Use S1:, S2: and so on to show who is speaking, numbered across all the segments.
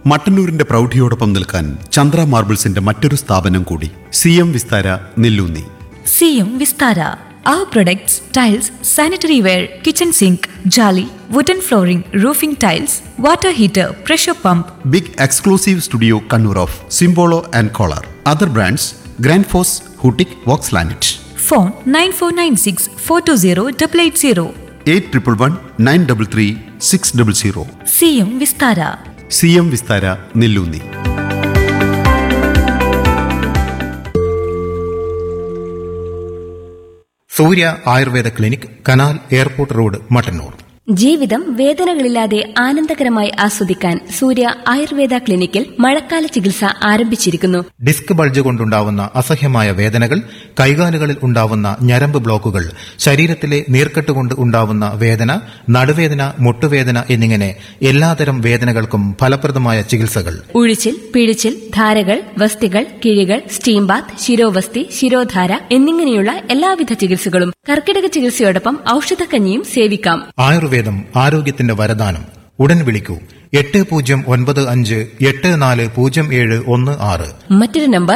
S1: മട്ടന്നൂരിന്റെ പ്രൗഢിയോടൊപ്പം നിൽക്കാൻ ചന്ദ്ര മാർബിൾസിന്റെ മറ്റൊരു സ്ഥാപനം കൂടി, CM Vistara Nelloonni.
S2: CM Vistara. Our products, tiles, sanitary ware, kitchen sink, jolly, wooden flooring, roofing tiles, water heater, pressure pump.
S1: Big exclusive studio Kannur of സിംബോളോ and collar. Other brands grand FOSS, ഹൂട്ടിക്, Woakes ലാനറ്റ്.
S2: Phone 9496 420 880.
S1: 8111 933 600.
S2: CM Vistara.
S1: CM Vistara Nelloonni.
S3: Surya Ayurveda clinic, canal airport road, Mattannur.
S4: ജീവിതം വേദനകളില്ലാതെ ആനന്ദകരമായി ആസ്വദിക്കാൻ സൂര്യ ആയുർവേദ ക്ലിനിക്കിൽ മഴക്കാല ചികിത്സ ആരംഭിച്ചിരിക്കുന്നു.
S3: Disc bulge കൊണ്ടുണ്ടാവുന്ന അസഹ്യമായ വേദനകൾ, കൈകാലുകളിൽ ഉണ്ടാവുന്ന ഞരമ്പ് ബ്ലോക്കുകൾ, ശരീരത്തിലെ നീർക്കെട്ടുകൊണ്ട് ഉണ്ടാവുന്ന വേദന, നടുവേദന, മുട്ടുവേദന എന്നിങ്ങനെ എല്ലാതരം വേദനകൾക്കും ഫലപ്രദമായ ചികിത്സകൾ.
S4: ഉഴിച്ചിൽ, പിഴിച്ചിൽ, ധാരകൾ, വസ്തികൾ, കിഴികൾ, സ്റ്റീം ബാത്ത്, ശിരോവസ്തി, ശിരോധാര എന്നിങ്ങനെയുള്ള എല്ലാവിധ ചികിത്സകളും കർക്കിടക ചികിത്സയോടൊപ്പം ഔഷധക്കഞ്ഞിയും സേവിക്കാം.
S3: ആയുർവേദം ആരോഗ്യത്തിന്റെ വരദാനം. ഉടൻ വിളിക്കൂ 8095840716.
S4: മറ്റൊരു നമ്പർ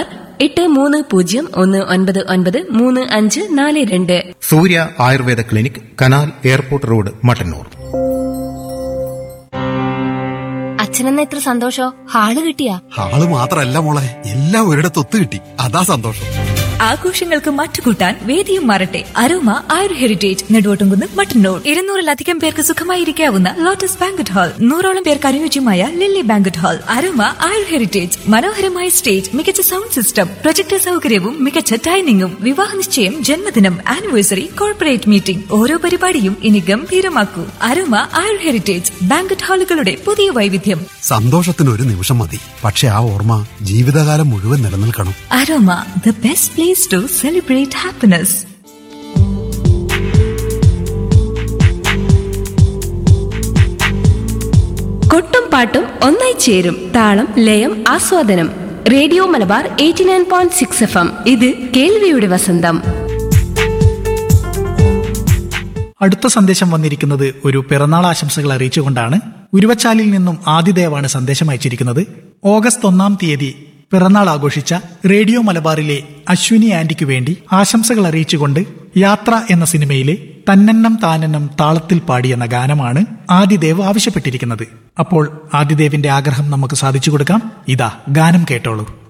S4: 8301993542.
S3: സൂര്യ Ayurveda clinic, canal airport road, Mattannur.
S4: അച്ഛനെന്ന ഇത്ര സന്തോഷോ? ഹാള് കിട്ടിയാ?
S5: ഹാള് മാത്രല്ല മോളെ, എല്ലാം ഒരിടത്ത് ഒത്തു കിട്ടി, അതാ സന്തോഷം.
S2: ആഘോഷങ്ങൾക്ക് മാറ്റുകൂട്ടാൻ വേദിയും മാറട്ടെ. അരോമ ആയുർ ഹെറിറ്റേജ്, നെടുവോട്ടുംകുന്ന്, മട്ടന്നൂർ. 200-ലധികം പേർക്ക് സുഖമായിരിക്കാവുന്ന ലോട്ടസ് ബാങ്കറ്റ് ഹാൾ, 100ഓളം പേർക്ക് അനുയോജ്യമായ ലില്ലി ബാങ്കറ്റ് ഹാൾ. അരോമ ആയുർ ഹെറിറ്റേജ് മനോഹരമായ സ്റ്റേജ്, മികച്ച സൗണ്ട് സിസ്റ്റം, പ്രൊജക്ടർ സൗകര്യവും മികച്ച ഡൈനിങ്ങും. വിവാഹ നിശ്ചയം, ജന്മദിനം, ആനിവേഴ്സറി, കോർപ്പറേറ്റ് മീറ്റിംഗ്, ഓരോ പരിപാടിയും ഇനി ഗംഭീരമാക്കൂ. അരോമ ആയുർ ഹെറിറ്റേജ് ബാങ്കറ്റ് ഹാളുകളുടെ പുതിയ വൈവിധ്യം.
S5: സന്തോഷത്തിന് ഒരു നിമിഷം മതി, പക്ഷെ ആ ഓർമ്മ ജീവിതകാലം മുഴുവൻ നിലനിൽക്കണം.
S2: Aroma, the best place to celebrate happiness.
S4: കൊട്ടും പാട്ടും ഒന്നായി ചേരും താളം, ലയം, ആസ്വാദനം. Radio Malabar 89.6 FM. ഇത് കേൾവിയുടെ വസന്തം.
S6: അടുത്ത സന്ദേശം വന്നിരിക്കുന്നത് ഒരു പിറന്നാൾ ആശംസകൾ അറിയിച്ചുകൊണ്ടാണ്. ഉരുവച്ചാലിൽ നിന്നും ആദിദേവാണ് സന്ദേശം അയച്ചിരിക്കുന്നത്. ഓഗസ്റ്റ് 1 തീയതി പിറന്നാൾ ആഘോഷിച്ച റേഡിയോ മലബാറിലെ അശ്വിനി ആന്റിക്കു വേണ്ടി ആശംസകൾ അറിയിച്ചുകൊണ്ട് യാത്ര എന്ന സിനിമയിലെ തന്നെന്നം താനെന്നം താളത്തിൽ പാടിയെന്ന ഗാനമാണ് ആദിദേവ് ആവശ്യപ്പെട്ടിരിക്കുന്നത്. അപ്പോൾ ആദിദേവിന്റെ ആഗ്രഹം നമുക്ക് സാധിച്ചു കൊടുക്കാം. ഇതാ ഗാനം കേട്ടോളൂ.